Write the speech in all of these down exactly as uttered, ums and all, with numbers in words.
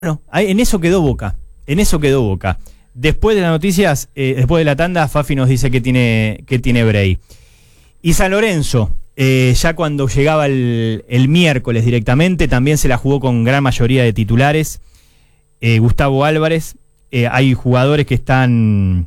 Bueno, en eso quedó Boca, en eso quedó Boca. Después de las noticias, eh, después de la tanda, Fafi nos dice que tiene, que tiene Bray. Y San Lorenzo, eh, ya cuando llegaba el, el miércoles directamente, también se la jugó con gran mayoría de titulares. Eh, Gustavo Álvarez, eh, hay jugadores que están,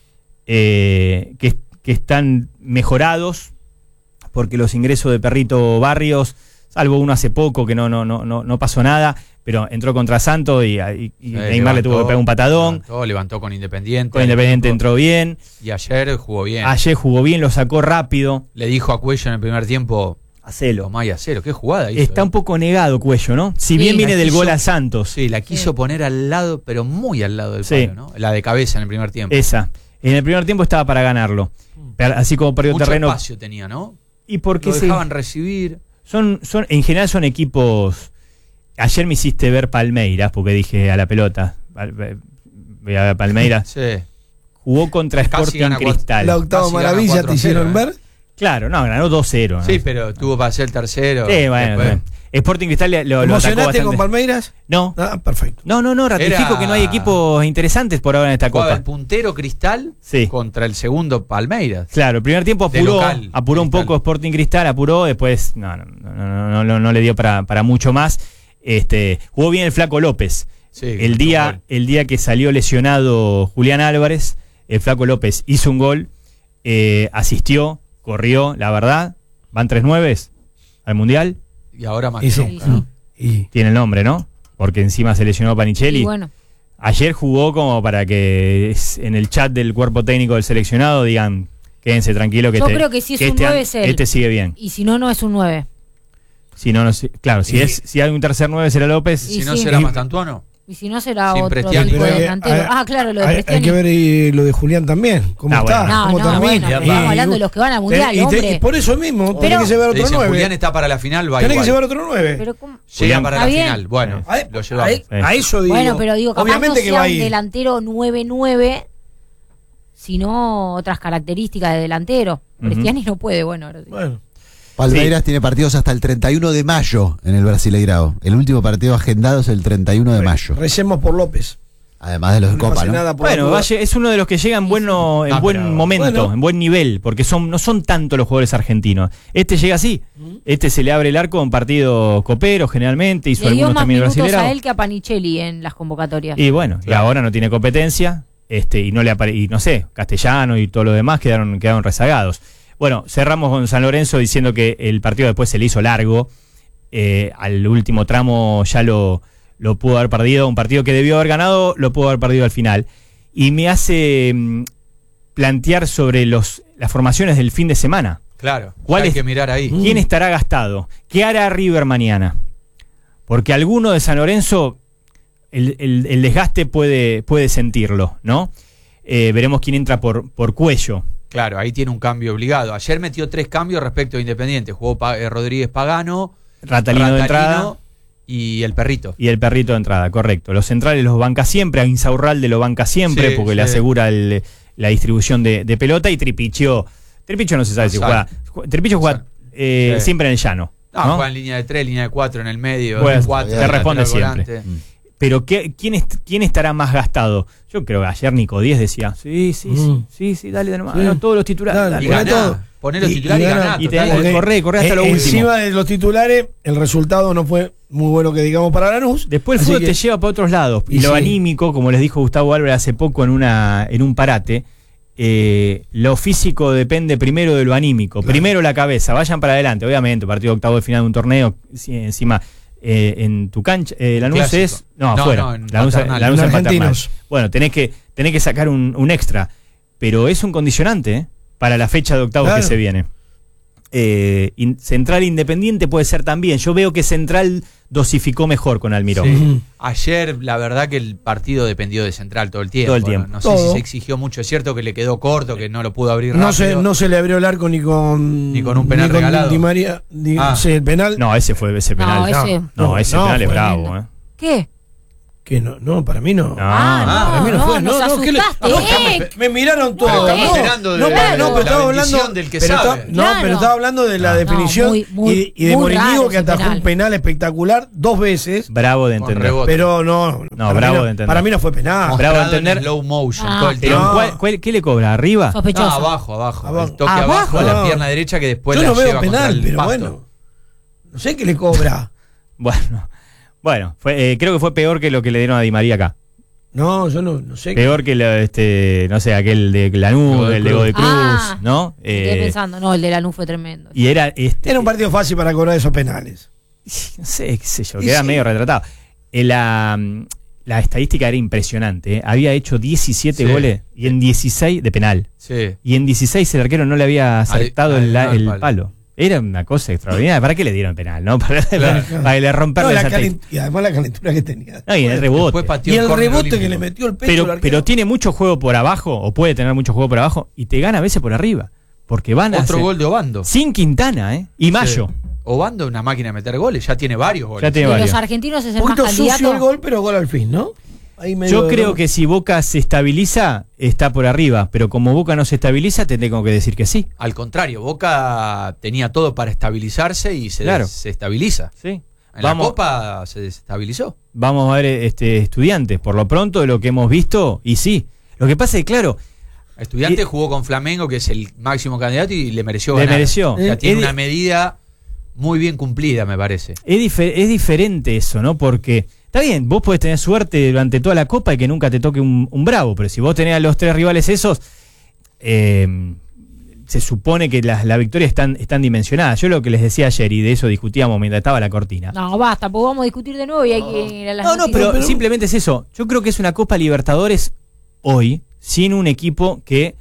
eh, que, que están mejorados, porque los ingresos de Perrito Barrios, salvo uno hace poco que no, no, no, no, no pasó nada, pero entró contra Santos y, y, y eh, Neymar levantó, le tuvo que pegar un patadón. Levantó, levantó con Independiente. Con Independiente entró bien. Y ayer jugó bien. Ayer jugó bien, lo sacó rápido. Le dijo a Cuello en el primer tiempo: hacelo. Tomá y hacelo. Qué jugada hizo. Está eh. un poco negado Cuello, ¿no? Si sí, bien viene del quiso, gol a Santos. Sí, la quiso sí. poner al lado, pero muy al lado del sí. palo, ¿no? La de cabeza en el primer tiempo. Esa. En el primer tiempo estaba para ganarlo. Así como perdió Mucho terreno. espacio tenía, ¿no? Y porque lo dejaban se... recibir. Son, son, en general son equipos. Ayer me hiciste ver Palmeiras, porque dije a la pelota. Voy a ver Palmeiras. Sí. Jugó contra Sporting Cristal. La octava maravilla te hicieron ver. Claro, no, ganó dos cero. Sí, ¿no? pero tuvo para ser el tercero. Sí, bueno. Después. Sporting Cristal lo, lo ¿Emocionaste con Palmeiras? No. Ah, perfecto. No, no, no, ratifico Era... que no hay equipos interesantes por ahora en esta Copa. El puntero Cristal sí. contra el segundo Palmeiras. Claro, el primer tiempo apuró, local, apuró un poco Sporting Cristal, apuró, después no, no, no, no, no, no le dio para, para mucho más. Este, jugó bien el Flaco López. Sí, el día, el día que salió lesionado Julián Álvarez, el Flaco López hizo un gol, eh, asistió, corrió, la verdad, van tres nueves al Mundial. Y ahora más y que sí, nunca, sí. ¿no? Y... Tiene el nombre, ¿no? Porque encima se lesionó Panichelli. Bueno. Ayer jugó como para que en el chat del cuerpo técnico del seleccionado digan, quédense tranquilos que Yo este, creo que si es que un este, nueve es él. Este sigue bien. Y si no, no es un nueve. Si no, no claro, si y... es si hay un tercer nueve será López. Y si no sí. será Mastantuano. Y si no será Sin otro Prestiani. tipo de Pero, delantero. hay, Ah, claro, lo de hay, Prestiani. hay que ver y lo de Julián también. ¿Cómo no, está? No, ¿Cómo no, termina? bueno, Y, estamos hablando de los que van al Mundial, y, hombre. te, y por eso mismo, pero, tenés que llevar otro dice, nueve. Julián está para la final, va Tenés igual. que llevar otro nueve. Pero ¿cómo? Llega para la bien. final. Bueno, a, lo llevamos. A, a eso digo. Bueno, pero digo, capaz obviamente no que sea va un a ir. delantero nueve nueve, sino otras características de delantero. Uh-huh. Prestiani no puede, bueno. Ahora sí. Bueno. Palmeiras sí. tiene partidos hasta el treinta y uno de mayo en el Brasileirao. El último partido agendado es el treinta y uno de mayo. Recemos por López. Además de los de no Copa, ¿no? Nada bueno, Valle es uno de los que llegan bueno, en ah, buen pero, momento, bueno. en buen nivel, porque son no son tanto los jugadores argentinos. Este llega así, uh-huh. este se le abre el arco en partido copero generalmente, hizo le dio algunos más también minutos Brasileirao. A él que a Panichelli en las convocatorias. Y bueno, claro. y ahora no tiene competencia, este y no le apare- y no sé, Castellano y todo lo demás quedaron quedaron rezagados. Bueno, cerramos con San Lorenzo diciendo que el partido después se le hizo largo, eh, al último tramo ya lo lo pudo haber perdido, un partido que debió haber ganado, lo pudo haber perdido al final. Y me hace mmm, plantear sobre los las formaciones del fin de semana. Claro, ¿Cuál hay es, que mirar ahí. ¿Quién estará gastado? ¿Qué hará River mañana? Porque alguno de San Lorenzo, el, el, el desgaste puede, puede sentirlo, ¿no? Eh, veremos quién entra por, por Cuello. Claro, ahí tiene un cambio obligado. Ayer metió tres cambios respecto a Independiente. Jugó pa- eh, Rodríguez Pagano, Ratalino, Ratalino de entrada. Y el perrito. Y el perrito de entrada, correcto. Los centrales los banca siempre, a Insaurralde lo banca siempre, sí, porque sí. le asegura el, la distribución de, de pelota. Y Tripichio, Tripichio no se sabe no si juega. Tripichio juega eh, sí. siempre en el llano. No, ¿no? juega en línea de tres, línea de cuatro en el medio. Pues, cuatro, te responde siempre. Mm. Pero ¿qué, quién, est, ¿quién estará más gastado? Yo creo que ayer Nico Díez decía, sí, sí, mm. sí, sí, sí, dale, dale, sí. todos los titulares. Dale, y ganá, poner los titulares y, y ganar. Y, y corre, corre hasta eh, lo último. Encima de los titulares, el resultado no fue muy bueno que digamos para Lanús. Después el fútbol que... te lleva para otros lados. Y, y lo sí. anímico, como les dijo Gustavo Álvarez hace poco en una en un parate, eh, lo físico depende primero de lo anímico. Claro. Primero la cabeza, vayan para adelante. Obviamente, partido octavo de final de un torneo, encima... Eh, en tu cancha, eh, Lanús es no, no afuera, no, en Lanús, Paternal. Lanús en en Paternal. Argentinos. Bueno, tenés que tenés que sacar un, un extra, pero es un condicionante ¿eh? para la fecha de octavos claro. que se viene. Eh, in, Central Independiente puede ser también. Yo veo que Central dosificó mejor con Almirón. Sí. Ayer, la verdad que el partido dependió de Central todo el tiempo. Todo el tiempo. No, no todo. sé si se exigió mucho. Es cierto que le quedó corto, que no lo pudo abrir no rápido. Se, no se le abrió el arco ni con... Ni con un penal ni con regalado. Di María, ni, ah. sí, el penal. No, ese fue ese penal. No, ese, no, ese no, penal es fue bravo. ¿eh? ¿Qué? Que no, no, para mí no. Ah, no, para mí no, no, fue. nos No, no, ¿qué le- asustaste, no, eh. me, me miraron todos. Pero estamos no, esperando de no, la- pero, no, la pero estaba bendición hablando del que pero sabe. está- no, Claro. pero estaba hablando de la No, definición muy, muy, y, y de muy Morínigo raro que ese atajó penal. un penal espectacular dos veces. Bravo de Con entender. rebote. Pero no, No, para bravo mí no, de entender. Para mí no fue penal. Bravo Mostrado en entender. slow motion Ah. todo el Pero, tiempo. No. ¿cuál- cuál- ¿qué le cobra? ¿Arriba? Sospechoso. No, abajo, abajo. Abajo. El toque Abajo, abajo, a la no. pierna derecha que después Yo la no veo lleva contra penal, el pero pasto. bueno. No sé qué le cobra. Bueno, bueno fue, eh, creo que fue peor que lo que le dieron a Di María acá. No, yo no, no sé. Peor que, lo, este, no sé, aquel de Lanús, Godoy el de Cruz. Godoy Cruz, Ah, ¿no? Me quedé Eh, pensando, no, el de Lanús fue tremendo. y era, este, Era un partido fácil para cobrar esos penales. no sé, qué sé yo, Y queda sí. medio retratado. Eh, la, mm, la estadística era impresionante, ¿eh? Había hecho diecisiete Sí. goles y en dieciséis de penal. Sí. Y en dieciséis el arquero no le había acertado Al- el, al- el al palo. palo. Era una cosa extraordinaria. ¿Para qué le dieron penal, no? Para, Claro. para que le romperle No, la esa calent- técnica. y además la calentura que tenía. No, y el rebote. Después pateó Y el córner rebote olímpico. que le metió el pecho al Pero, arquero. pero tiene mucho juego por abajo, o puede tener mucho juego por abajo, y te gana a veces por arriba. Porque van a Otro hacer- gol de Obando. sin Quintana, ¿eh? Y Mayo. Sí. Obando es una máquina de meter goles, ya tiene varios goles. Ya tiene De varios. los argentinos es Un el más poquito sucio candidato. el gol, pero gol al fin, ¿no? Ahí medio Yo de creo gol. que si Boca se estabiliza, está por arriba. Pero como Boca no se estabiliza, te tengo que decir que sí. Al contrario, Boca tenía todo para estabilizarse y se, Claro. des- se estabiliza. Sí. En Vamos, la Copa se desestabilizó. vamos a ver este, estudiantes. Por lo pronto, de lo que hemos visto, y sí. Lo que pasa es que, claro, Estudiante Y- jugó con Flamengo, que es el máximo candidato, y le mereció Le ganar. mereció. O sea, Eh, tiene es una di- medida muy bien cumplida, me parece. es, dife- es diferente eso, ¿no? Porque, está bien, vos podés tener suerte durante toda la Copa y que nunca te toque un, un bravo. Pero si vos tenés a los tres rivales esos, eh, se supone que las la victorias están, están dimensionadas. Yo lo que les decía ayer, y de eso discutíamos mientras estaba la cortina. No, basta, pues vamos a discutir de nuevo y hay que ir a las No, no, noticias. pero, pero- simplemente es eso. Yo creo que es una Copa Libertadores hoy, sin un equipo que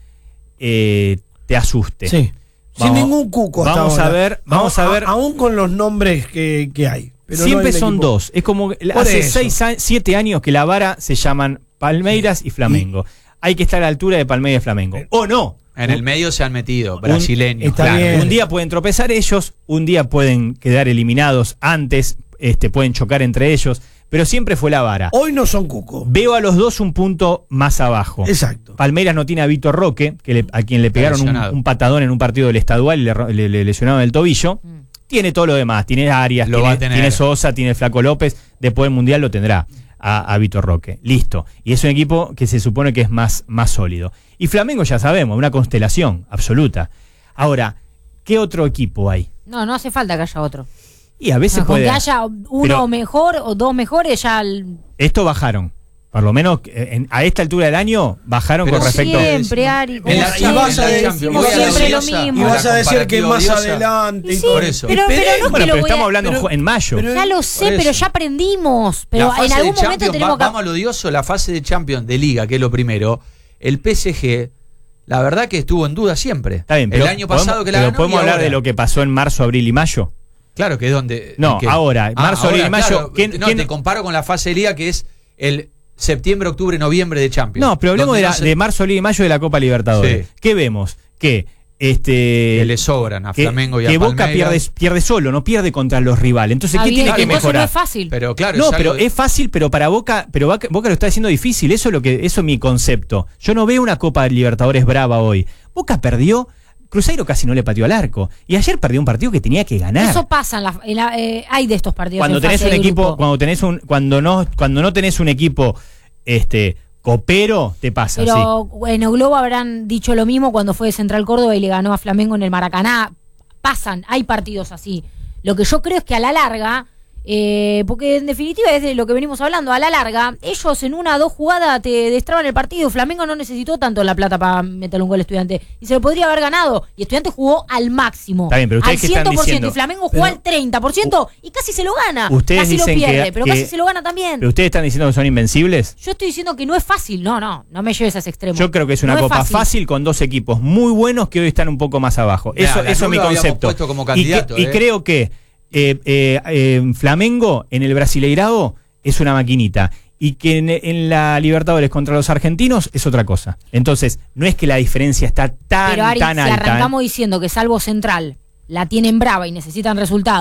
eh, te asuste. Sí. Sin Vamos- ningún cuco hasta vamos ahora. a ver, vamos a ver. Aún con los nombres que, que hay. Pero no Siempre hay un son equipo. dos. Es como que Por hace eso. seis, a- siete años que la vara se llaman Palmeiras y Flamengo. Hay que estar a la altura de Palmeiras y Flamengo. ¿O no? En el medio se han metido brasileños. está claro. bien. Un día pueden tropezar ellos, un día pueden quedar eliminados antes, este, pueden chocar entre ellos, pero siempre fue la vara. Hoy no son cuco. Veo a los dos un punto más abajo. Exacto. Palmeiras no tiene a Víctor Roque, que le- a quien le pegaron un, lesionado. un patadón en un partido del estadual y le, ro- le- le lesionaron el tobillo. Mm. Tiene todo lo demás, tiene Arias, Lo va tiene, a tener. tiene Sosa, tiene Flaco López, después del Mundial lo tendrá a, a Víctor Roque. Listo. Y es un equipo que se supone que es más, más sólido. Y Flamengo ya sabemos, una constelación absoluta. Ahora, ¿qué otro equipo hay? No, no hace falta que haya otro. Y a veces Con puede... que haya uno pero- mejor o dos mejores ya... el- Esto bajaron. Por lo menos eh, en- a esta altura del año bajaron Pero con Como respecto... siempre, Ari, como En la Y siempre, vas a en la decir- Champions, y vas a siempre decir- lo odiosa, Y mismo. vas a decir que más odiosa. adelante. Y y sí, todo. Por eso. pero, pero no es Esperemos. que Bueno, lo pero voy a- estamos hablando en pero- ju- en mayo. pero- Ya lo sé, Por pero eso. ya aprendimos. Pero La fase en algún de momento Champions, tenemos va- que... Vamos a lo odioso, la fase de Champions de Liga, que es lo primero. El P S G, la verdad que estuvo en duda siempre. Está bien, el pero año pasado podemos- que la pero ganó podemos y hablar ahora. de lo que pasó en marzo, abril y mayo. Claro, que es donde... No, ¿en qué? ahora, marzo, abril y mayo, claro. ¿quién- no, quién- te comparo con la fase de Liga, que es el septiembre, octubre, noviembre de Champions. No, pero hablemos Donde de, la- no se- de marzo, abril y mayo de la Copa Libertadores. Sí. ¿Qué vemos? Que este que le sobran a que, Flamengo y a que Boca Palmeiras. pierde, pierde solo, no pierde contra los rivales. Entonces, Está ¿qué bien, tiene que entonces mejorar? no es fácil. Pero claro, No, es pero algo- es fácil, pero para Boca, pero Boca, Boca lo está haciendo difícil. Eso es lo que, eso es mi concepto. Yo no veo una Copa de Libertadores brava hoy. Boca perdió, Cruzeiro casi no le pateó al arco. Y ayer perdió un partido que tenía que ganar. Eso pasa en la, en la- eh, hay de estos partidos. Cuando en tenés fase un de equipo, grupo. cuando tenés un, cuando no, cuando no tenés un equipo, este, copero, te pasa así. Pero en el Globo habrán dicho lo mismo cuando fue de Central Córdoba y le ganó a Flamengo en el Maracaná. Pasan, hay partidos así. Lo que yo creo es que a la larga, eh, porque en definitiva es de lo que venimos hablando, a la larga, ellos en una o dos jugadas te destraban el partido. Flamengo no necesitó tanto La Plata para meterle un gol a Estudiante y se lo podría haber ganado. Y Estudiante jugó al máximo. Está bien, pero ustedes al qué están cien por ciento diciendo. y Flamengo Pero- jugó al treinta por ciento y casi se lo gana. Ustedes casi lo dicen que- pierde, pero que- casi se lo gana también. Pero ustedes están diciendo que son invencibles. Yo estoy diciendo que no es fácil. No, no, no me lleves a ese extremo. Yo creo que es una No copa fácil. con dos equipos muy buenos que hoy están un poco más abajo. Mirá, eso la eso es mi Lula habíamos concepto. puesto como Y candidato, que- y, ¿eh? creo que eh, eh, eh, Flamengo en el Brasileirao es una maquinita. Y que en, en la Libertadores contra los argentinos es otra cosa. Entonces, no es que la diferencia está tan, Pero Ari, tan si alta. arrancamos ¿eh? diciendo que salvo Central la tienen brava y necesitan resultado,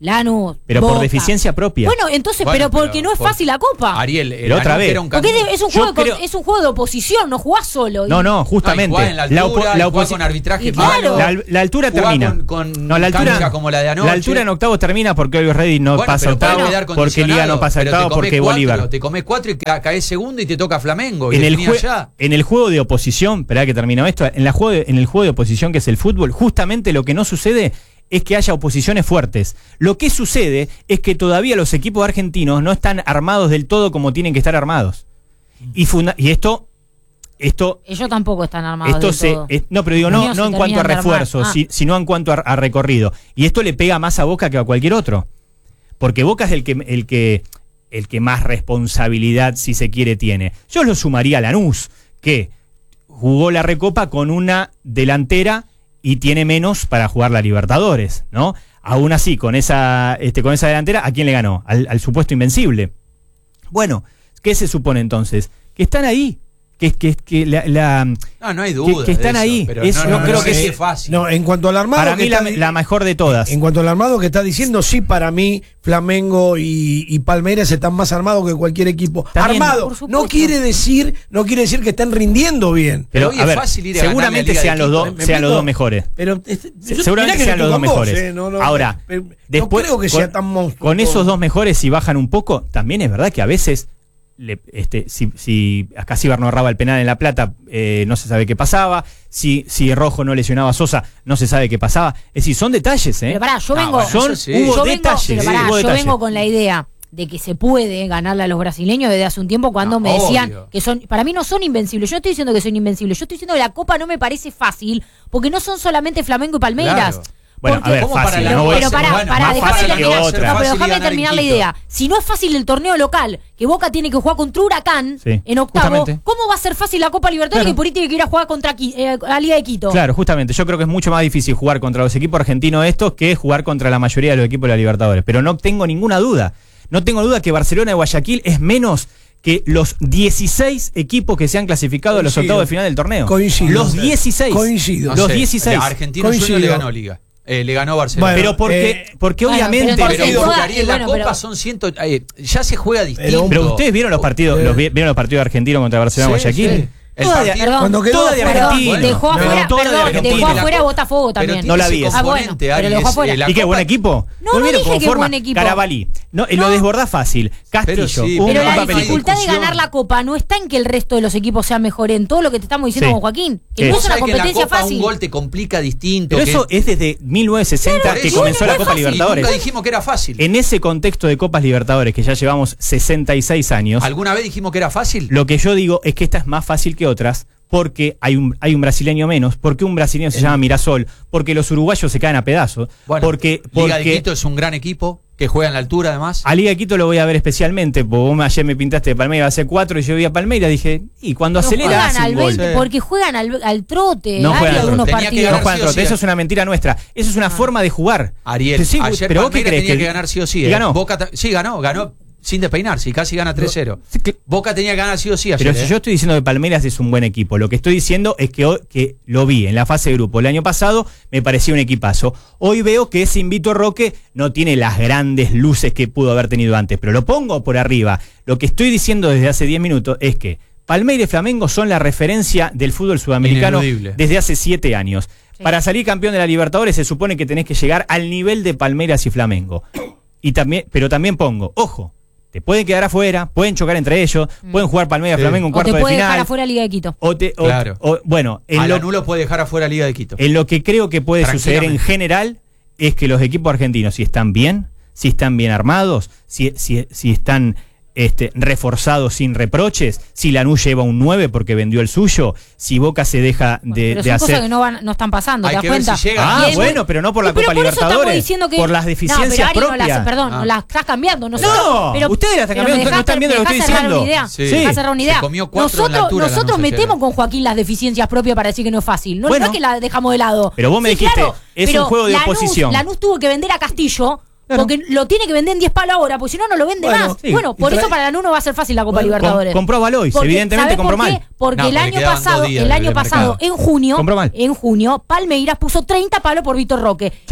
Lanús, Pero por Boca. deficiencia propia. Bueno, entonces, Bueno, pero porque pero no es por- fácil la Copa. Ariel, el Pero otra Lanús vez. era un Porque campeón. es, es un Yo juego de, creo- es un juego de oposición, no jugás solo. Y- No, no, No, y justamente. jugá en la la, altura, opo- la y jugá oposi- con arbitraje Y malo. claro. la, la altura Jugá termina. con- con no, la altura, cancha como la de anoche. La altura en octavos termina porque Always Ready no Bueno, pasa pero octavo, puede quedar porque condicionado, Liga no pasa pero te octavo, comés porque cuatro, Bolívar. Te comés cuatro y ca- caes segundo y te toca Flamengo. Y En el, definís jue- allá. en el juego de oposición, esperá que termino esto, en, la juego de- en el juego de oposición que es el fútbol, justamente lo que no sucede es que haya oposiciones fuertes. Lo que sucede es que todavía los equipos argentinos no están armados del todo como tienen que estar armados. Y, funda- y esto, esto, Ellos tampoco están armados esto del se, todo. es- no, pero digo, no, Unidos no se en cuanto a terminan de armar. refuerzos, Ah. si- sino en cuanto a, a recorrido. Y esto le pega más a Boca que a cualquier otro. Porque Boca es el que, el que, el que más responsabilidad, si se quiere, tiene. Yo lo sumaría a Lanús, que jugó la Recopa con una delantera y tiene menos para jugar la Libertadores, ¿no? Aún así, con esa, este, con esa delantera, ¿a quién le ganó? Al, al supuesto invencible. Bueno, ¿qué se supone entonces? Que están ahí. Que, que, que la, la- No, no hay duda. que están de eso, ahí. Pero Es- no, no, yo creo no que sé sí. si es fácil. No, en cuanto al armado. para que mí la, está di- la mejor de todas. En cuanto al armado que está diciendo, sí, para mí Flamengo y, y Palmeiras están más armados que cualquier equipo. También, Armado. por supuesto. No quiere decir, no quiere decir que estén rindiendo bien. Pero, Pero hoy a es ver, fácil ir a ganarle seguramente a Liga sean de los Quito, dos, ¿me sean los explico? dos mejores. Pero este, Se- yo- seguramente mirá que sean no los estoy dos con vos, mejores. eh, no, no, Ahora, pero- no después, creo que con, sea tan monstruoso. con esos dos mejores, si bajan un poco, también es verdad que a veces, le- este, si, si acá Cibar no erraba el penal en La Plata, eh, no se sabe qué pasaba. Si, si Rojo no lesionaba a Sosa, no se sabe qué pasaba. Es decir, son detalles, ¿eh? Pero pará, yo No, vengo, bueno, son, eso sí. hubo yo vengo, detalles. pero pará, hubo yo detalles. vengo con la idea de que se puede ganarle a los brasileños desde hace un tiempo cuando Ah, me decían obvio. que son, para mí no son invencibles. Yo no estoy diciendo que son invencibles, yo estoy diciendo que la Copa no me parece fácil porque no son solamente Flamengo y Palmeiras. Claro. Bueno, Porque- a ver, ¿Cómo para fácil. la- no voy a- Pero pará, bueno, pará, más dejame fácil que terminar, otra. no, pero Fácil déjame ganar en terminar la Quito. idea. Si no es fácil el torneo local, que Boca tiene que jugar contra Huracán Sí, en octavo, justamente. ¿cómo va a ser fácil la Copa Libertadores Claro. que por ahí tiene que ir a jugar contra Qui- eh, la Liga de Quito? Claro, justamente. Yo creo que es mucho más difícil jugar contra los equipos argentinos estos que jugar contra la mayoría de los equipos de la Libertadores. Pero no tengo ninguna duda. No tengo duda que Barcelona y Guayaquil es menos que los dieciséis equipos que se han clasificado a los Coincido. octavos de final del torneo. Coincido. Los dieciséis. Coincido. No los sé, dieciséis. el Argentino Coincido. Junior le ganó Liga. Eh, le ganó Barcelona. Bueno, Pero porque, eh, porque bueno, obviamente. pero pero en porque toda- Ariel, la bueno, Copa pero- son ciento, eh, ya se juega distinto. Pero- Pero ustedes vieron los partidos, Eh. los, vi- vieron los partidos argentinos contra Barcelona y Sí, Guayaquil. sí. El Toda de- partido- Perdón, Cuando quedó toda de afuera- Argentina. Bueno, dejó pero afuera, toda de perdón, Argentina. dejó La afuera a Copa- Botafogo pero también. tiene No la ese vi esa. Ah, bueno, componente, pero Ari, lo dejó es, afuera. eh, la ¿Y qué Copa- buen equipo? No, Lo no vieron dije como que forma. buen equipo. Carabalí. No, y No. lo desbordás fácil. Castillo. Pero sí, un- pero Pero un la papelito. dificultad de discusión. ganar la Copa no está en que el resto de los equipos sean mejores, en todo lo que te estamos diciendo Sí. con Joaquín. Que ¿Qué? no Vos es una sabés que en la competencia Copa fácil. un gol te complica distinto. Pero que- eso es desde mil novecientos sesenta Por que eso, comenzó no la es Copa fácil. Libertadores. Nunca dijimos que era fácil. En ese contexto de Copas Libertadores, que ya llevamos sesenta y seis años, ¿Alguna vez dijimos que era fácil? lo que yo digo es que esta es más fácil que otras, porque hay un, hay un brasileño menos, porque un brasileño se llama Mirasol, porque los uruguayos se caen a pedazos, Bueno, porque, Liga de porque Quito es un gran equipo que juega en la altura además. a Liga de Quito lo voy a ver especialmente, porque vos ayer me pintaste de Palmeiras hace cuatro y yo vi a Palmeiras, dije, y cuando Pero acelera juegan hace al un gol. veinte, Sí. porque juegan al, al trote. No hay juegan al algunos trote. Tenía que partidos. No ganar juegan sí o trote, sí. eso es una mentira nuestra. Eso es una forma de jugar. Ariel, Sí, ayer pero vos qué Palmeiras crees tenía que, que ganar sí o sí. y eh. ganó. Boca ta- sí, ganó, ganó sin despeinarse y casi gana tres cero. Sí, que- Boca tenía que ganar sí o sí ayer. Pero si eh. yo estoy diciendo que Palmeiras es un buen equipo, lo que estoy diciendo es que, hoy- que lo vi en la fase de grupo el año pasado, me parecía un equipazo. Hoy veo que ese Invito Roque no tiene las grandes luces que pudo haber tenido antes, pero lo pongo por arriba. Lo que estoy diciendo desde hace diez minutos es que Palmeiras y Flamengo son la referencia del fútbol sudamericano Ineludible. desde hace siete años. Sí. Para salir campeón de la Libertadores se supone que tenés que llegar al nivel de Palmeiras y Flamengo. Y también, pero también pongo, ojo, te pueden quedar afuera, pueden chocar entre ellos, pueden jugar Palmeiras y Sí. Flamengo en O cuarto te de puede final. dejar afuera Liga de Quito. O te, o- Claro. o- bueno, en A lo, Lanús lo puede dejar afuera Liga de Quito. en lo que creo que puede suceder en Tranquilamente. general es que los equipos argentinos, si están bien, si están bien armados, si, si, si están este, reforzados sin reproches, si Lanús lleva un nueve porque vendió el suyo, si Boca se deja Bueno, de, pero de son hacer... cosas que no, van, no están pasando, Hay ¿te das que ver cuenta? si llegan. Ah, Y es bueno, muy- pero no por la Pero Copa por eso estamos Libertadores, diciendo que- por las No, deficiencias pero Ari no propias. las- perdón, Ah. no las estás cambiando. No, Nosotros, ustedes la están pero cambiando, me no dejás- están viendo me lo que dejás estoy cerrar diciendo. una idea. Sí. Me dejás cerrar una Se idea. comió cuatro en la Nosotros, altura nosotros Lanús ayer. metemos con Joaquín las deficiencias propias para decir que no es fácil. No, Bueno. no es que las dejamos de lado. Pero vos me Sí, dijiste, claro, es pero un juego de Lanús- oposición. Lanús tuvo que vender a Castillo. Claro. Porque lo tiene que vender en diez palos ahora, porque si no, no lo vende Bueno, más. sí. Bueno, Y por trae- eso para Lanús no va a ser fácil la Copa Bueno, Libertadores. Com- compró Valois, Porque, evidentemente ¿sabés compró por qué? mal. Porque No, el porque año quedaban pasado, dos días el de año mercado. pasado, en junio, Compró mal. en junio, Palmeiras puso treinta palos por Víctor Roque. Ya Y sé. se-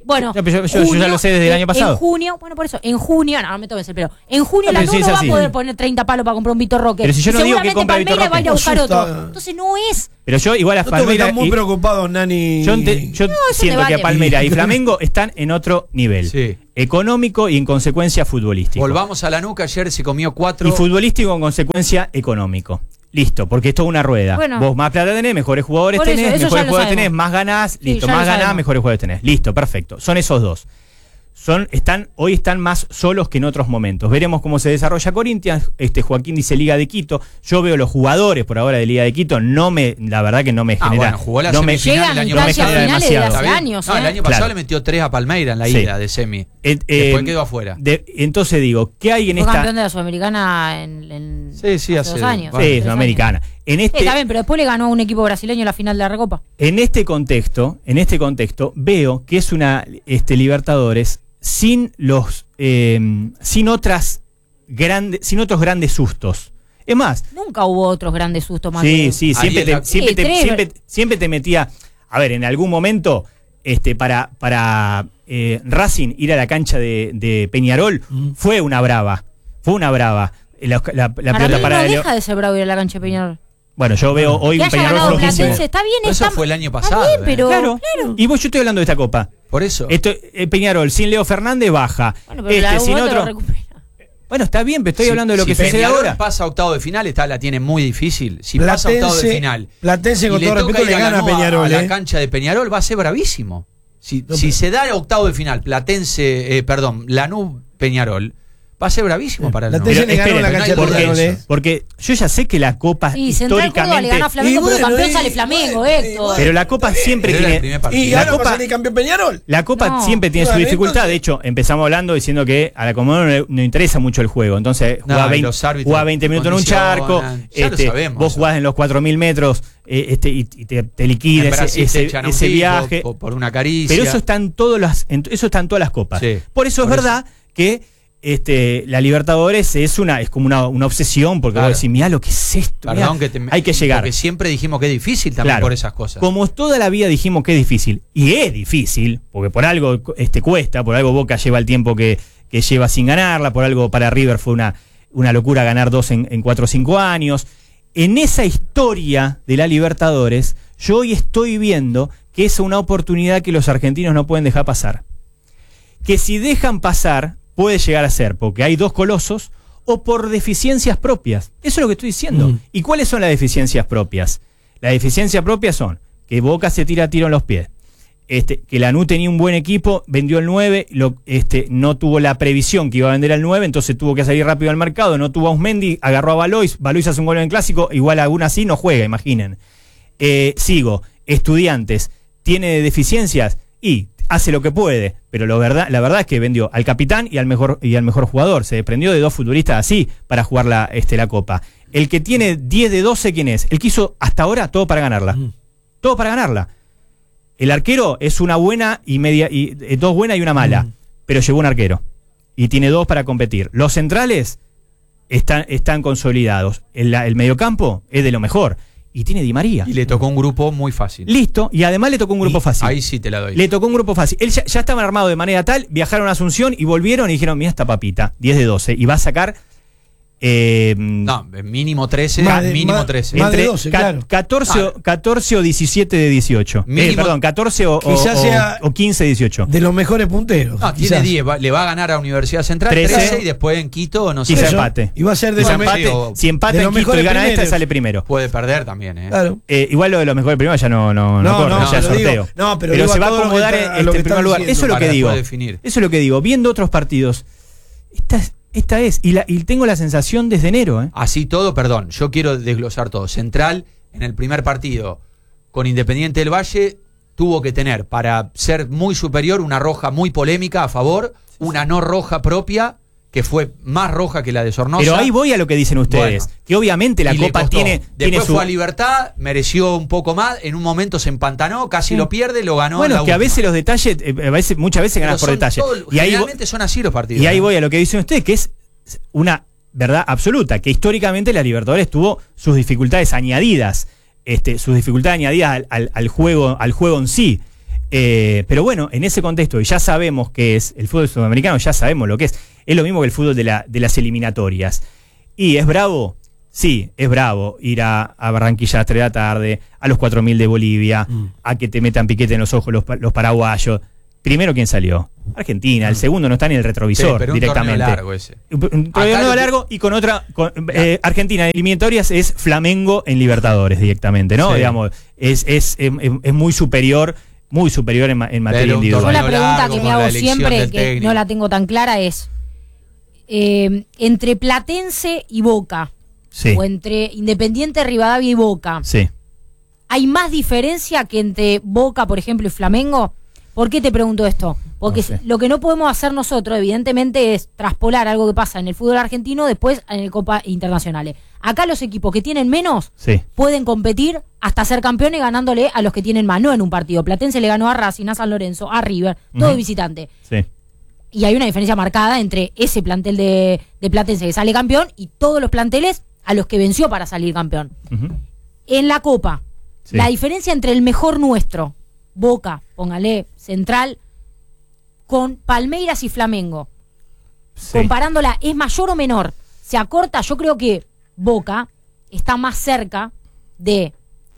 Bueno, No, pero yo- yo- yo ya lo sé desde el en- año pasado. En junio, bueno, por eso, en junio, no, no me tomes el pelo. En junio No, la pero U si es no va así. a poder poner treinta palos para comprar un Vitor Roque. Pero si yo Y no digo que seguramente compra Vitor Palmeiras va a ir a Roque. buscar otro. Asusta. Entonces no es. Pero yo igual a No tengo que Palmeiras estar muy y- preocupado, Nani. yo, ente- yo No, es un siento que debate. Palmeiras y Flamengo están en otro nivel. Sí. Económico y en consecuencia futbolístico. Volvamos a la nuca, ayer se comió cuatro. Y futbolístico en consecuencia económico. Listo, porque esto es una rueda. Bueno. Vos más plata tenés, mejores jugadores Por eso, tenés, eso ya mejores lo jugadores sabemos. tenés, más ganás, Sí, listo, ya más lo ganás, sabemos. mejores jugadores tenés. Listo, perfecto. Son esos dos. Son, están, hoy están más solos que en otros momentos. Veremos cómo se desarrolla Corinthians. Este Joaquín dice Liga de Quito. Yo veo los jugadores por ahora de Liga de Quito. No me, la verdad que no me Ah, genera. bueno, jugó la no me, semifinal Llegan el año no me instancias genera pasado. finales de demasiado. hace ¿Está bien? años, No, el ¿eh? año pasado Claro. le metió tres a Palmeiras en la Sí. ida de semi. Eh, eh, Después quedó afuera. de- entonces digo, ¿qué hay en Fue esta? campeón de la Sudamericana en, en Sí, sí, hace hace dos años. varios. Sí, Tres sudamericana. En años. este, Sí, está bien, pero después le ganó a un equipo brasileño la final de la Recopa. En este contexto, en este contexto, veo que es una este, Libertadores sin los, eh, sin otras grandes, sin otros grandes sustos. Es más, Nunca hubo otros grandes sustos más. sí, que- sí, siempre Ariel, te, siempre, sí, te, tres. siempre, siempre te metía. A ver, en algún momento, este, para, para eh, Racing ir a la cancha de, de Peñarol fue una brava, fue una brava. La, la- la Para pelota mí parada no de deja Leo- de ser bravo ir a la cancha de Peñarol. Bueno, yo veo hoy Que un haya Peñarol ganado flojísimo. Platense, está bien, Pero eso está, fue el año está pasado, bien, eh. pero Claro. claro. Y vos, yo estoy hablando de esta copa. Por eso. Esto, eh, Peñarol sin Leo Fernández baja. Bueno, pero este la sin U lo otro. recupera. Bueno, está bien, pero estoy Si- hablando de lo si que sucede Peñarol ahora. pasa a octavo de final, esta la tiene muy difícil. Si pasa a octavo de Platense- final. Platense, con y le todo toca respeto, ir le a gana a Lanús Peñarol, a la eh. cancha de Peñarol va a ser bravísimo. Si, No, si pero- se da el octavo de final, Platense, eh, perdón, Lanús Peñarol, va a ser bravísimo para el Platense Lanús. le ganó espere, la no cancha hay de duda de Peñarol, eso. eh. Porque yo ya sé que la copa Y Central Córdoba le ganó a históricamente. Flamengo, Y pero bueno, campeón y- sale Flamengo, bueno, Héctor. Pero la copa siempre Pero era el tiene. primer partido. Y La ahora va Copa- a salir campeón Peñarol. La copa No. siempre tiene su Bueno, dificultad. entonces- De hecho, empezamos hablando diciendo que a la Comodoro no, le- no interesa mucho el juego. Entonces, No, jugás y veinte, los árbitros jugás veinte minutos en un charco. condicionan. Ya lo este, sabemos vos eso. jugás en los cuatro mil metros eh, este, y, y te, te liquida En ese, Brasil te ese- echan a un ese tipo viaje. por, por una caricia. Pero eso está en todas las, en- eso está en todas las copas. Sí, por eso por es eso. verdad que este, la Libertadores es una, es como una, una obsesión, porque Claro. vos decís, mirá lo que es esto. mirá, Perdón que te hay que llegar. Porque siempre dijimos que es difícil también Claro. por esas cosas. Como toda la vida dijimos que es difícil, y es difícil, porque por algo este, cuesta, por algo Boca lleva el tiempo que, que lleva sin ganarla, por algo para River fue una, una locura ganar dos en, en cuatro o cinco años. En esa historia de la Libertadores, yo hoy estoy viendo que es una oportunidad que los argentinos no pueden dejar pasar. Que si dejan pasar, puede llegar a ser, porque hay dos colosos, o por deficiencias propias. Eso es lo que estoy diciendo. Mm. ¿Y cuáles son las deficiencias propias? Las deficiencias propias son que Boca se tira tiro en los pies. Este, que Lanús tenía un buen equipo, vendió el nueve, lo, este, no tuvo la previsión que iba a vender al nueve, entonces tuvo que salir rápido al mercado, no tuvo a Usmendi, agarró a Valois, Valois hace un gol en el clásico, igual aún así no juega, imaginen. Eh, sigo, Estudiantes, ¿tiene deficiencias? Y hace lo que puede, pero lo verdad, la verdad es que vendió al capitán y al mejor, y al mejor jugador, se desprendió de dos futbolistas así para jugar la, este, la Copa. El que tiene diez de doce, ¿quién es? El que hizo hasta ahora todo para ganarla. Mm. Todo para ganarla. El arquero es una buena y media, y eh, dos buenas y una mala, Mm. pero llevó un arquero y tiene dos para competir. Los centrales están, están consolidados. El, el mediocampo es de lo mejor y tiene Di María. Y le tocó un grupo muy fácil. Listo, y además le tocó un grupo Y fácil. Ahí sí te la doy. Le tocó un grupo fácil. Él ya, ya estaban armados de manera tal, viajaron a Asunción y volvieron y dijeron, mira esta papita, diez de doce, y va a sacar eh, No, mínimo trece, Más de- mínimo más- trece. más de entre doce, ca- claro. catorce, o- Claro. catorce o diecisiete de dieciocho. Eh, Mínimo- perdón, catorce o, o- Quizás o- sea- o quince de dieciocho. De los mejores punteros. No, tiene quizás. diez, va- le va a ganar a Universidad Central trece. trece y después en Quito, no sé. Quizá Eso. empate. Y va a ser de Si los Bueno, me- empate, o- si empata de en los Quito y mejores gana esta, primeros. sale primero. Puede perder también, ¿eh? Claro. Eh, igual lo de los mejores primeros ya no, no, no, No, corre, no, ya es pero digo- sorteo. no, pero digo se a va a todo lo que acomodar está- a este, lo que en primer están lugar. diciendo. Eso es lo Para que digo. después definir. Eso es lo que digo. Viendo otros partidos, esta es, esta es y, la, y tengo la sensación desde enero. ¿eh? Así todo, perdón, yo quiero desglosar todo. Central, en el primer partido con Independiente del Valle, tuvo que tener, para ser muy superior, una roja muy polémica a favor, una no roja propia, que fue más roja que la de Sornosa. Pero ahí voy a lo que dicen ustedes. Bueno. Que obviamente la Y le Copa costó. tiene, Después tiene su. fue a Libertad, mereció un poco más, en un momento se empantanó, casi Sí. lo pierde, lo ganó. Bueno, en es la que a última. veces los detalles, eh, a veces, muchas veces Pero ganas por son detalle. todo- Y ahí, vo- generalmente son así los partidos. y ahí ¿eh? voy a lo que dicen ustedes, que es una verdad absoluta, que históricamente la Libertadores tuvo sus dificultades añadidas, este, sus dificultades añadidas al, al- al juego, al juego en sí. Eh, pero bueno, en ese contexto, y ya sabemos que es el fútbol sudamericano, ya sabemos lo que es. Es lo mismo que el fútbol de, la, de las eliminatorias. ¿Y es bravo? Sí, es bravo ir a, a Barranquilla a las tres de la tarde, a los cuatro mil de Bolivia, mm. a que te metan piquete en los ojos los, los paraguayos. Primero, ¿quién salió? Argentina. El segundo no está ni en el retrovisor, sí, pero directamente. Un torneo largo ese. Un torneo largo y con otra... Con, eh, Argentina, eliminatorias es Flamengo en Libertadores directamente, ¿no? Sí. Digamos, es, es, es, es muy superior, muy superior en, en materia individual. Yo la pregunta que me hago siempre, que técnico. no la tengo tan clara, es eh, entre Platense y Boca, sí. o entre Independiente, Rivadavia y Boca, sí. ¿hay más diferencia que entre Boca, por ejemplo, y Flamengo? ¿Por qué te pregunto esto? Porque no sé. Lo que no podemos hacer nosotros, evidentemente, es traspolar algo que pasa en el fútbol argentino después en el Copa Internacionales. Acá los equipos que tienen menos sí. pueden competir hasta ser campeones ganándole a los que tienen más, no en un partido. Platense le ganó a Racing, a San Lorenzo, a River, todo uh-huh. visitante. Sí. Y hay una diferencia marcada entre ese plantel de, de Platense que sale campeón y todos los planteles a los que venció para salir campeón. Uh-huh. En la Copa, sí. la diferencia entre el mejor nuestro, Boca, póngale, Central, con Palmeiras y Flamengo, sí. comparándola, ¿es mayor o menor? ¿Se acorta? Yo creo que Boca está más cerca de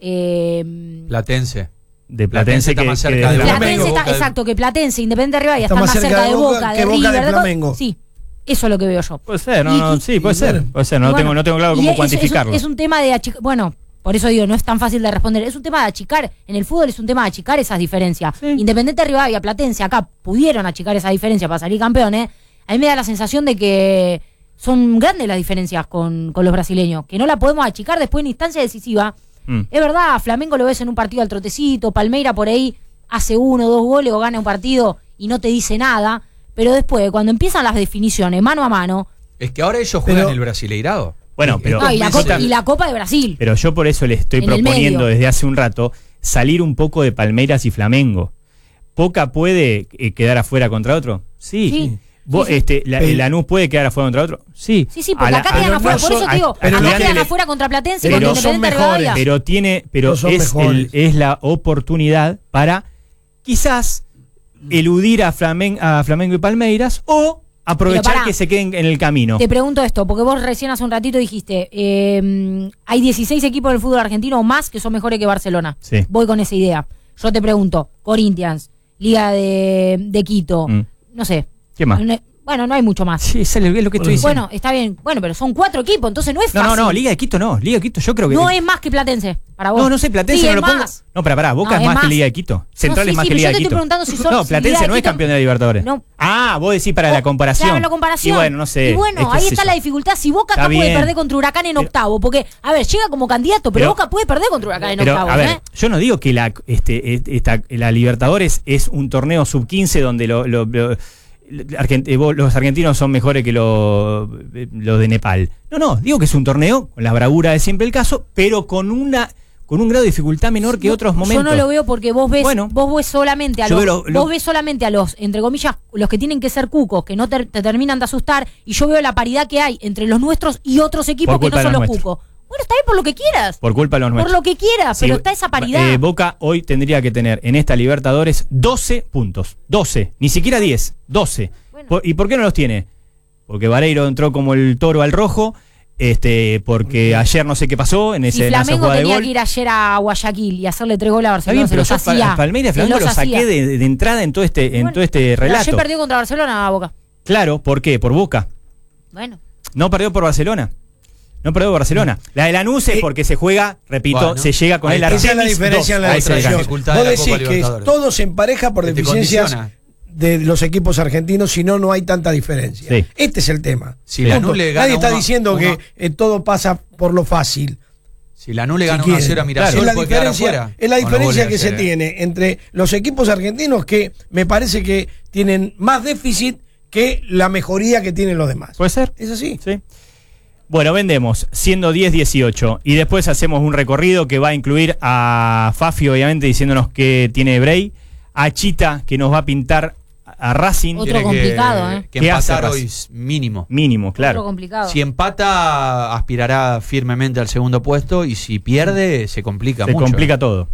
eh, Platense. De Platense, Platense está que, más cerca que de Platense está, exacto, que Platense, Independiente de Rivadavia están más cerca, cerca de, de Boca, de, que River, Boca de de Flamengo. Sí, eso es lo que veo yo. Puede ser, no, y, no, sí, puede ser, puede ser, no, bueno, tengo, no tengo claro cómo es, cuantificarlo. Es un, es un tema de achicar, bueno, por eso digo, no es tan fácil de responder, es un tema de achicar, en el fútbol es un tema de achicar esas diferencias. Sí. Independiente de Rivadavia, Platense, acá pudieron achicar esa diferencia para salir campeones, a mí me da la sensación de que son grandes las diferencias con, con los brasileños, que no la podemos achicar después en instancia decisiva. Mm. Es verdad, Flamengo lo ves en un partido al trotecito, Palmeira por ahí hace uno o dos goles o gana un partido y no te dice nada, pero después, cuando empiezan las definiciones mano a mano... Es que ahora ellos juegan pero, el Brasileirado. Bueno, pero... No, y, la Copa, y la Copa de Brasil. Pero yo por eso le estoy en proponiendo desde hace un rato salir un poco de Palmeiras y Flamengo. ¿Boca puede eh, quedar afuera contra otro? Sí. sí. Vos, sí, sí. Este, la, el Lanús puede quedar afuera contra otro. Sí. Sí, sí, porque la, acá quedan afuera. Por eso te digo, a, acá quedan afuera contra Platense y contra Independiente Rivadavia. Pero tiene, pero es, el, es la oportunidad para quizás eludir a, Flamen, a Flamengo y Palmeiras o aprovechar pará, que se queden en el camino. Te pregunto esto, porque vos recién hace un ratito dijiste, eh, hay dieciséis equipos del fútbol argentino o más que son mejores que Barcelona. Sí. Voy con esa idea. Yo te pregunto, Corinthians, Liga de, de Quito, mm. no sé. ¿Qué más? Bueno, no hay mucho más. Sí, es lo que estoy diciendo. Bueno, está bien. Bueno, pero son cuatro equipos, entonces no es fácil. No, no, no, Liga de Quito no. Liga de Quito yo creo que... No es más que Platense, para vos. No, no sé, Platense sí, no lo más. pongo... No, para, para, Boca no, es, es más, más que Liga de Quito. Central no, sí, es más sí, que Liga de yo te Quito. estoy preguntando si son... No, Platense si no es Quito... campeón de la Libertadores. No. Ah, vos decís para oh, la comparación. Claro, la comparación. Y bueno, no sé. Y bueno, ahí está la dificultad. Si Boca acá puede perder contra Huracán en octavo, porque, a ver, llega como candidato, pero, pero Boca puede perder contra Huracán en pero, octavo. A ver, ¿eh? yo no digo que la, este, esta, la Libertadores es un torneo sub quince donde lo... lo, lo Argent- los argentinos son mejores que los lo de Nepal. No, no, digo que es un torneo con la bravura de siempre el caso, pero con una con un grado de dificultad menor que no, otros momentos. Yo no lo veo porque vos ves bueno, vos ves solamente a los lo, lo, vos ves solamente a los entre comillas los que tienen que ser cucos, que no te, te terminan de asustar, y yo veo la paridad que hay entre los nuestros y otros equipos que no son los, los cucos. Bueno, está bien por lo que quieras. Por culpa de los nuestros. Por lo que quieras, sí, pero está esa paridad. Eh, Boca hoy tendría que tener en esta Libertadores doce puntos. doce, ni siquiera diez, doce. Bueno. Por, ¿Y por qué no los tiene? Porque Vareiro entró como el toro al rojo, este, porque okay. ayer no sé qué pasó en ese si Flamengo jugada tenía de gol. que ir ayer a Guayaquil y hacerle tres goles a Barcelona, bien, pero se los yo hacía. Palmeiras Flamengo lo saqué de, de entrada en todo este, bueno, en todo este relato. Ayer perdió contra Barcelona a Boca. Claro, ¿por qué? Por Boca. Bueno. No perdió por Barcelona. No perdió Barcelona. La de Lanús es porque se juega, repito, bueno, se llega con el Artemis. Esa es la diferencia en la decisión. Vos decís que todo se empareja por deficiencias de los equipos argentinos, si no, no hay tanta diferencia. Sí. Este es el tema. Si Lanús le gana Nadie está uno, diciendo uno. que eh, todo pasa por lo fácil. Si Lanús le gana si uno a cero a Mirasol, claro, puede quedar afuera. Es la diferencia que se eh. tiene entre los equipos argentinos, que me parece que tienen más déficit que la mejoría que tienen los demás. ¿Puede ser? ¿Es así? Sí. Bueno, vendemos, siendo diez dieciocho, y después hacemos un recorrido que va a incluir a Fafi, obviamente, diciéndonos que tiene Bray, a Chita, que nos va a pintar a Racing. Otro complicado, que, ¿eh? Que empatar hoy mínimo. Mínimo, claro. Otro complicado. Si empata, aspirará firmemente al segundo puesto, y si pierde, se complica se mucho. Se complica todo.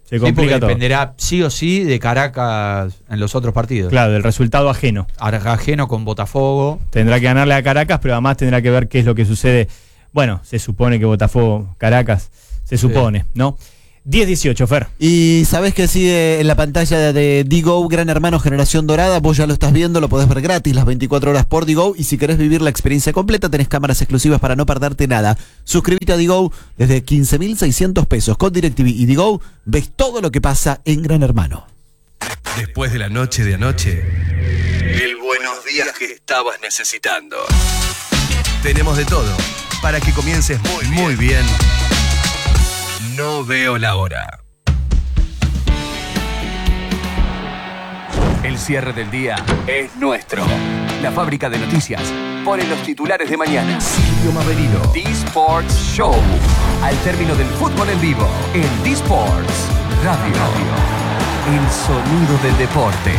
Se complica sí, todo. Dependerá sí o sí de Caracas en los otros partidos. Claro, del resultado ajeno. Ajeno con Botafogo. Tendrá que ganarle a Caracas, pero además tendrá que ver qué es lo que sucede. Bueno, se supone que Botafogo, Caracas, se supone, sí. ¿no? diez dieciocho, Fer. Y sabés que sigue en la pantalla de Digo, Gran Hermano Generación Dorada. Vos ya lo estás viendo, lo podés ver gratis las veinticuatro horas por Digo. Y si querés vivir la experiencia completa, tenés cámaras exclusivas para no perderte nada. Suscríbete a Digo desde quince mil seiscientos pesos. Con DirecTV y Digo, ves todo lo que pasa en Gran Hermano. Después de la noche de anoche, el buenos días que estabas necesitando. Tenemos de todo para que comiences muy bien. Muy bien. No veo la hora. El cierre del día es nuestro. La fábrica de noticias pone los titulares de mañana. Silvio Maverino. D-Sports Show. Al término del fútbol en vivo. En D-Sports Radio. El sonido del deporte.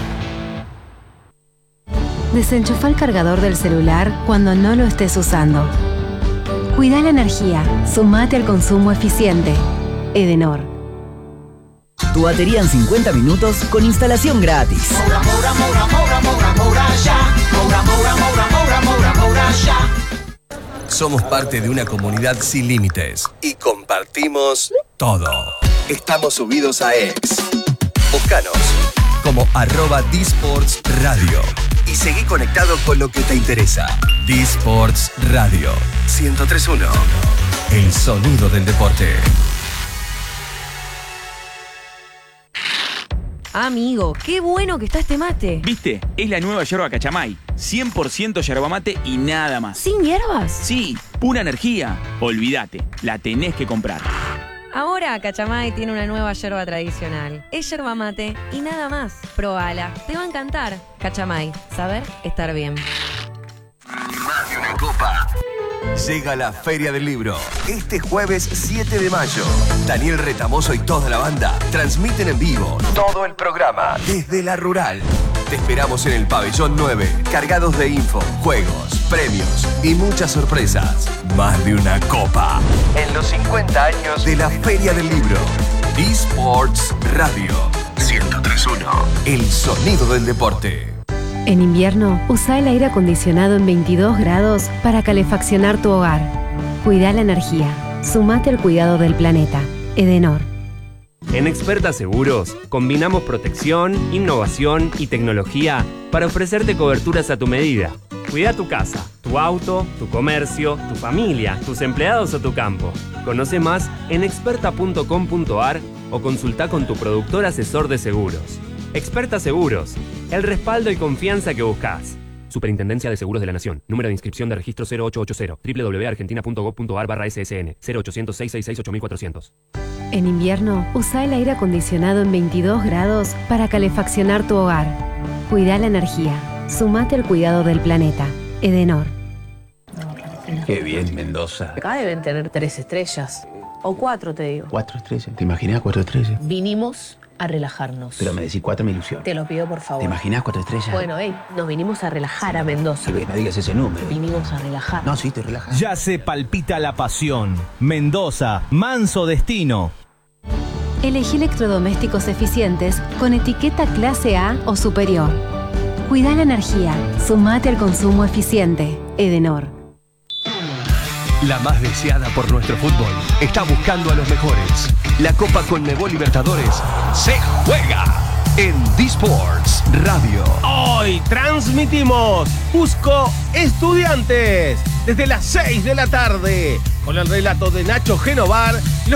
Desenchufa el cargador del celular cuando no lo estés usando. Cuida la energía. Sumate al consumo eficiente. Edenor. Tu batería en cincuenta minutos con instalación gratis. Moura, Moura, Moura, Moura, Moura, Moura, ya. Moura, Moura, Moura, Moura, Moura, Moura, ya. Somos parte de una comunidad sin límites y compartimos todo. Estamos subidos a X. Búscanos como arroba D-Sports Radio y seguí conectado con lo que te interesa. D-Sports Radio ciento tres punto uno. El sonido del deporte. Amigo, qué bueno que está este mate. ¿Viste? Es la nueva yerba Cachamay. cien por ciento yerba mate y nada más. ¿Sin hierbas? Sí, pura energía. Olvídate, la tenés que comprar. Ahora Cachamay tiene una nueva yerba tradicional. Es yerba mate y nada más. Probala, te va a encantar. Cachamay, saber estar bien. Más de una copa. Llega la Feria del Libro. Este jueves siete de mayo. Daniel Retamoso y toda la banda transmiten en vivo todo el programa desde la Rural. Te esperamos en el pabellón nueve, cargados de info, juegos, premios y muchas sorpresas. Más de una copa. En los cincuenta años de la Feria del Libro. D-Sports Radio ciento tres punto uno. El sonido del deporte. En invierno, usa el aire acondicionado en veintidós grados para calefaccionar tu hogar. Cuida la energía. Sumate al cuidado del planeta. Edenor. En Experta Seguros, combinamos protección, innovación y tecnología para ofrecerte coberturas a tu medida. Cuida tu casa, tu auto, tu comercio, tu familia, tus empleados o tu campo. Conoce más en experta punto com punto ar o consulta con tu productor asesor de seguros. Experta Seguros, el respaldo y confianza que buscas. Superintendencia de Seguros de la Nación. Número de inscripción de registro cero ocho ocho cero. doble u doble u doble u punto argentina punto gov punto ar barra ese ese ene. cero ochocientos, seiscientos sesenta y seis, ocho mil cuatrocientos. En invierno, usa el aire acondicionado en veintidós grados para calefaccionar tu hogar. Cuida la energía. Sumate al cuidado del planeta. Edenor. Qué bien, Mendoza. Acá deben tener tres estrellas. O cuatro, te digo. Cuatro estrellas. ¿Te imaginas cuatro estrellas? Vinimos a relajarnos. Pero me decís cuatro, me ilusión. Te lo pido, por favor. ¿Te imaginas cuatro estrellas? Bueno, hey, nos vinimos a relajar a Mendoza. Sí, no digas ese número. Vinimos a relajar. No, sí, te relajas. Ya se palpita la pasión. Mendoza, manso destino. Elegí electrodomésticos eficientes con etiqueta clase A o superior. Cuida la energía. Sumate al consumo eficiente. Edenor. La más deseada por nuestro fútbol está buscando a los mejores. La Copa Conmebol Libertadores se juega en D-Sports Radio. Hoy transmitimos Cusco Estudiantes desde las seis de la tarde con el relato de Nacho Genovar.